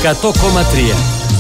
100,3.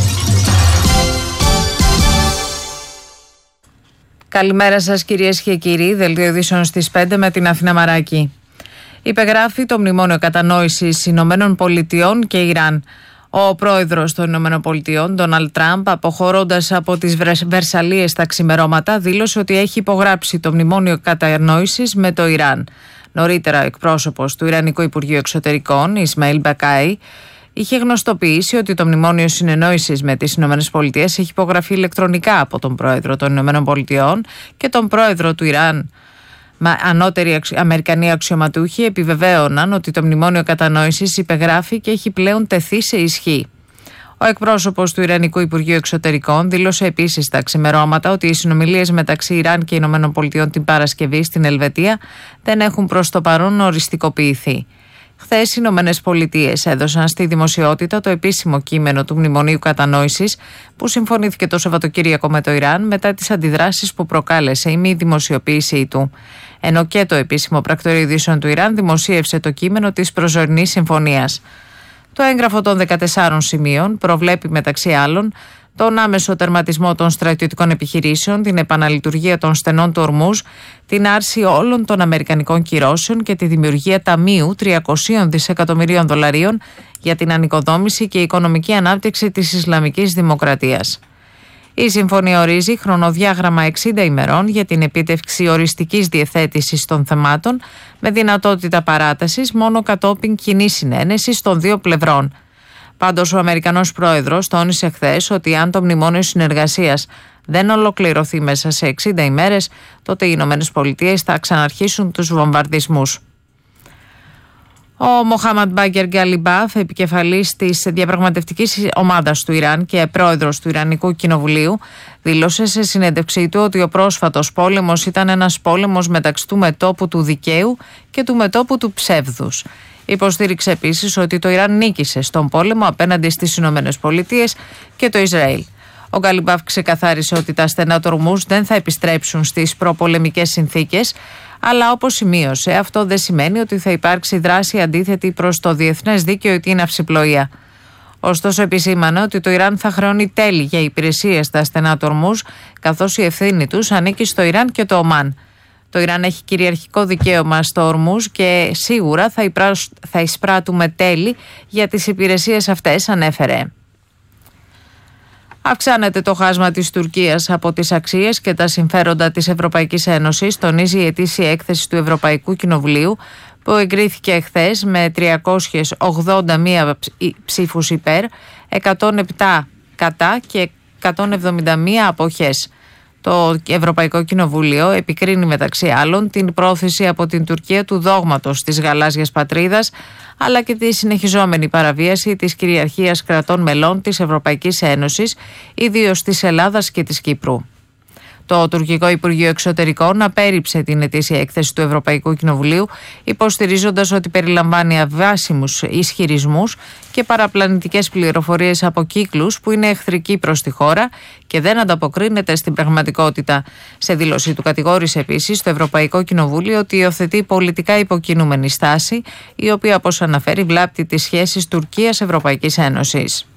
Καλημέρα σας κυρίες και κύριοι, δελτίο ειδήσεων στις 5 με την Αθήνα Μαράκη. Υπεγράφει το Μνημόνιο Κατανόησης Ηνωμένων Πολιτειών και Ιράν. Ο πρόεδρος των Ηνωμένων Πολιτειών, Ντόναλντ Τραμπ, αποχωρώντας από τις Βερσαλίες τα ξημερώματα, δήλωσε ότι έχει υπογράψει το Μνημόνιο Κατανόησης με το Ιράν. Νωρίτερα, ο εκπρόσωπος του Ιρανικού Υπουργείου Εξωτερικών, Ισμαήλ Μπακάι, είχε γνωστοποιήσει ότι το Μνημόνιο Συνεννόησης με τις Ηνωμένες Πολιτείες έχει υπογραφεί ηλεκτρονικά από τον πρόεδρο των Ηνωμένων Πολιτειών και τον πρόεδρο του Ιράν. Ανώτεροι Αμερικανοί αξιωματούχοι επιβεβαίωναν ότι το Μνημόνιο Κατανόησης υπεγράφει και έχει πλέον τεθεί σε ισχύ. Ο εκπρόσωπος του Ιρανικού Υπουργείου Εξωτερικών δήλωσε επίσης τα ξημερώματα ότι οι συνομιλίες μεταξύ Ιράν και Ηνωμένων Πολιτειών την Παρασκευή στην Ελβετία δεν έχουν προς το παρόν οριστικοποιηθεί. Χθες οι Ηνωμένες Πολιτείες έδωσαν στη δημοσιότητα το επίσημο κείμενο του Μνημονίου Κατανόησης που συμφωνήθηκε το Σαββατοκύριακο με το Ιράν μετά τις αντιδράσεις που προκάλεσε η μη δημοσιοποίησή του. Ενώ και το επίσημο πρακτορείο ειδήσεων του Ιράν δημοσίευσε το κείμενο της προσωρινής συμφωνίας. Το έγγραφο των 14 σημείων προβλέπει μεταξύ άλλων τον άμεσο τερματισμό των στρατιωτικών επιχειρήσεων, την επαναλειτουργία των στενών του Ορμούζ, την άρση όλων των αμερικανικών κυρώσεων και τη δημιουργία ταμείου 300 δισεκατομμυρίων δολαρίων για την ανοικοδόμηση και οικονομική ανάπτυξη της Ισλαμικής Δημοκρατίας. Η συμφωνία ορίζει χρονοδιάγραμμα 60 ημερών για την επίτευξη οριστικής διευθέτησης των θεμάτων με δυνατότητα παράτασης μόνο κατόπιν κοινής συνένεσης των δύο πλευρών. Πάντως, ο Αμερικανός πρόεδρος τόνισε χθες ότι αν το μνημόνιο συνεργασίας δεν ολοκληρωθεί μέσα σε 60 ημέρες, τότε οι Ηνωμένες Πολιτείες θα ξαναρχίσουν τους βομβαρδισμούς. Ο Μοχάμαντ Μπάγκερ Γκαλιμπάφ, επικεφαλής της διαπραγματευτικής ομάδας του Ιράν και πρόεδρος του Ιρανικού Κοινοβουλίου, δήλωσε σε συνέντευξή του ότι ο πρόσφατος πόλεμος ήταν ένας πόλεμος μεταξύ του μετώπου του δικαίου και του μετώπου του ψεύδους. Υποστήριξε επίσης ότι το Ιράν νίκησε στον πόλεμο απέναντι στις Ηνωμένες Πολιτείες και το Ισραήλ. Ο Γκαλιμπάφ ξεκαθάρισε ότι τα στενά του Ορμούζ δεν θα επιστρέψουν στις προπολεμικές συνθήκες, αλλά όπως σημείωσε, αυτό δεν σημαίνει ότι θα υπάρξει δράση αντίθετη προς το διεθνές δίκαιο ή την ναυσιπλοεία. Ωστόσο, επισήμανε ότι το Ιράν θα χρεώνει τέλη για υπηρεσίες στα στενά του Ορμούζ, καθώς η ευθύνη τους ανήκει στο Ιράν και το Ομάν. Το Ιράν έχει κυριαρχικό δικαίωμα στο Ορμούζ και σίγουρα θα εισπράττουμε τέλη για τις υπηρεσίες αυτές, ανέφερε. Αυξάνεται το χάσμα της Τουρκίας από τις αξίες και τα συμφέροντα της Ευρωπαϊκής Ένωσης, τονίζει η ετήσια έκθεση του Ευρωπαϊκού Κοινοβουλίου που εγκρίθηκε εχθές με 381 ψήφους υπέρ, 107 κατά και 171 αποχές. Το Ευρωπαϊκό Κοινοβούλιο επικρίνει μεταξύ άλλων την πρόθεση από την Τουρκία του δόγματος της γαλάζιας πατρίδας, αλλά και τη συνεχιζόμενη παραβίαση της κυριαρχίας κρατών μελών της Ευρωπαϊκής Ένωσης, ιδίως της Ελλάδας και της Κύπρου. Το Τουρκικό Υπουργείο Εξωτερικών απέρριψε την ετήσια έκθεση του Ευρωπαϊκού Κοινοβουλίου, υποστηρίζοντας ότι περιλαμβάνει αβάσιμους ισχυρισμούς και παραπλανητικές πληροφορίες από κύκλους που είναι εχθρικοί προς τη χώρα και δεν ανταποκρίνεται στην πραγματικότητα. Σε δήλωσή του κατηγόρησε επίσης το Ευρωπαϊκό Κοινοβούλιο ότι υιοθετεί πολιτικά υποκινούμενη στάση, η οποία, όπως αναφέρει, βλάπτει τις σχέσεις Τουρκίας-Ευρωπαϊκής Ένωσης.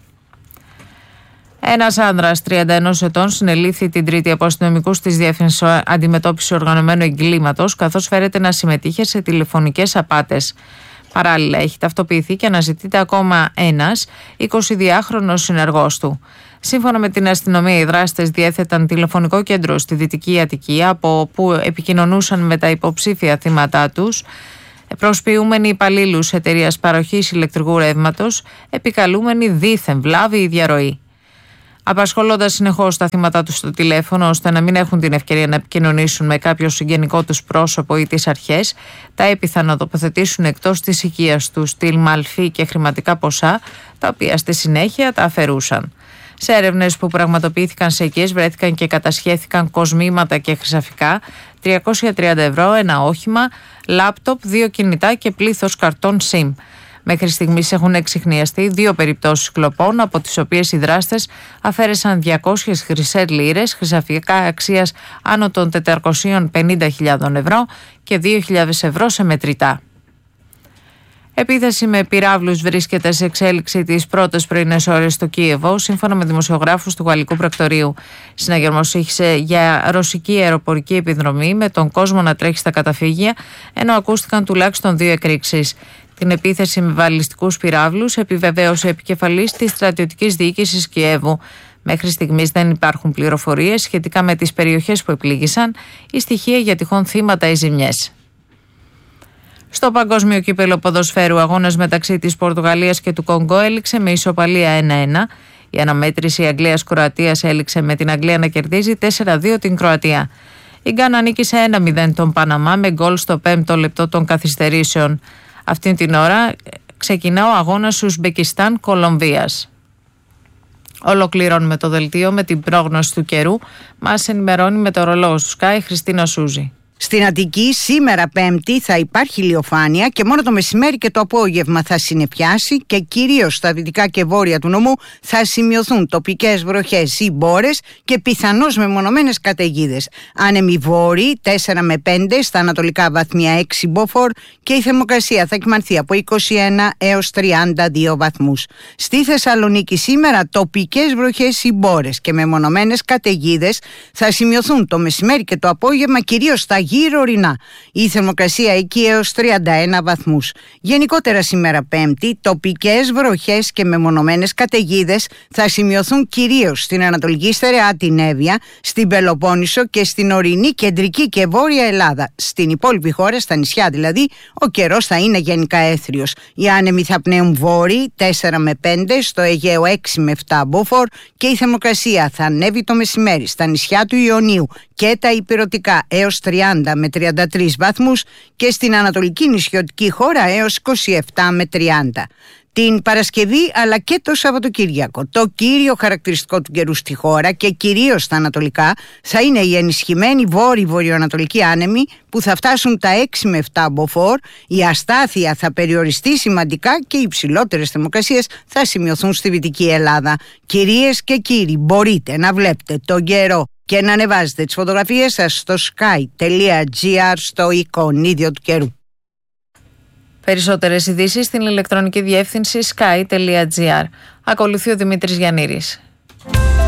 Ένας άνδρας 31 ετών συνελήφθη την Τρίτη από αστυνομικούς της Διεύθυνσης Αντιμετώπισης Οργανωμένου Εγκλήματος, καθώς φέρεται να συμμετείχε σε τηλεφωνικές απάτες. Παράλληλα, έχει ταυτοποιηθεί και αναζητείται ακόμα ένας 22χρονος συνεργός του. Σύμφωνα με την αστυνομία, οι δράστες διέθεταν τηλεφωνικό κέντρο στη Δυτική Αττική, από όπου επικοινωνούσαν με τα υποψήφια θύματά τους, προσποιούμενοι υπαλλήλους εταιρείας παροχής ηλεκτρικού ρεύματος, επικαλούμενοι δίθεν βλάβη ή διαρροή. Απασχολώντας συνεχώς τα θύματα τους στο τηλέφωνο ώστε να μην έχουν την ευκαιρία να επικοινωνήσουν με κάποιο συγγενικό τους πρόσωπο ή τις αρχές, τα έπειθαν να τοποθετήσουν εκτός της οικίας τους στυλ μαλφή και χρηματικά ποσά, τα οποία στη συνέχεια τα αφαιρούσαν. Σε έρευνες που πραγματοποιήθηκαν σε οικίες βρέθηκαν και κατασχέθηκαν κοσμήματα και χρυσαφικά, 330 ευρώ, ένα όχημα, λάπτοπ, 2 κινητά και πλήθος καρτών SIM. Μέχρι στιγμής έχουν εξιχνιαστεί 2 περιπτώσεις κλοπών, από τις οποίες οι δράστες αφαίρεσαν 200 χρυσές λίρες, χρυσαφικά αξίας άνω των 450.000 ευρώ και 2.000 ευρώ σε μετρητά. Επίθεση με πυράβλους βρίσκεται σε εξέλιξη τις πρώτες πρωινές ώρες στο Κίεβο, σύμφωνα με δημοσιογράφους του Γαλλικού Πρακτορείου. Συναγερμός είχε για ρωσική αεροπορική επιδρομή, με τον κόσμο να τρέχει στα καταφύγια, ενώ ακούστηκαν τουλάχιστον 2 εκρήξεις. Την επίθεση με βαλιστικούς πυράβλους επιβεβαίωσε επικεφαλής της στρατιωτικής διοίκησης Κιέβου. Μέχρι στιγμής δεν υπάρχουν πληροφορίες σχετικά με τις περιοχές που επλήγησαν ή στοιχεία για τυχόν θύματα ή ζημιές. Στο Παγκόσμιο Κύπελλο Ποδοσφαίρου, αγώνας μεταξύ της Πορτογαλίας και του Κονγκό έληξε με ισοπαλία 1-1. Η αναμέτρηση Αγγλίας-Κροατίας έληξε με την Αγγλία να κερδίζει 4-2 την Κροατία. Η Γκάνα νίκησε 1-0 τον Παναμά με γκολ στο 5ο λεπτό των καθυστερήσεων. Αυτήν την ώρα ξεκινά ο αγώνας Ουσμπεκιστάν-Κολομβίας. Ολοκληρώνουμε το δελτίο με την πρόγνωση του καιρού. Μας ενημερώνει μετεωρολόγος του Sky Χριστίνα Σούζη. Στην Αττική σήμερα Πέμπτη θα υπάρχει ηλιοφάνεια και μόνο το μεσημέρι και το απόγευμα θα συννεφιάσει και κυρίως στα δυτικά και βόρεια του νομού θα σημειωθούν τοπικές βροχές ή μπόρες και πιθανώς μεμονωμένες καταιγίδες. Άνεμοι βόρειοι 4 με 5, στα ανατολικά βαθμία 6 μποφόρ και η θερμοκρασία θα κυμανθεί από 21 έως 32 βαθμούς. Στη Θεσσαλονίκη σήμερα τοπικές βροχές ή μπόρες και μεμονωμένες καταιγίδες θα σημειωθούν το μεσημέρι και το απόγευμα κυρίως στα γύρω ορεινά. Η θερμοκρασία εκεί έως 31 βαθμούς. Γενικότερα σήμερα Πέμπτη, τοπικές βροχές και μεμονωμένες καταιγίδες θα σημειωθούν κυρίως στην Ανατολική Στερεά, την Εύβοια, στην Πελοπόννησο και στην ορεινή κεντρική και βόρεια Ελλάδα. Στην υπόλοιπη χώρα, στα νησιά δηλαδή, ο καιρός θα είναι γενικά έθριος. Οι άνεμοι θα πνέουν βόρειοι 4 με 5, στο Αιγαίο 6 με 7 μποφόρ και η θερμοκρασία θα ανέβει το μεσημέρι στα νησιά του Ιωνίου και τα ηπειρωτικά έως 30 με 33 βαθμούς και στην ανατολική νησιωτική χώρα έως 27 με 30. Την Παρασκευή αλλά και το Σαββατοκύριακο, το κύριο χαρακτηριστικό του καιρού στη χώρα και κυρίως στα ανατολικά θα είναι οι ενισχυμένοι βόρειο-βορειοανατολικοί άνεμοι που θα φτάσουν τα 6 με 7 μποφόρ, η αστάθεια θα περιοριστεί σημαντικά και οι υψηλότερες θερμοκρασίες θα σημειωθούν στη Δυτική Ελλάδα. Κυρίες και κύριοι, μπορείτε να βλέπετε τον καιρό και να ανεβάζετε τις φωτογραφίες σας στο sky.gr στο εικονίδιο του καιρού. Περισσότερες ειδήσεις στην ηλεκτρονική διεύθυνση sky.gr. Ακολουθεί ο Δημήτρης Γιαννήρης.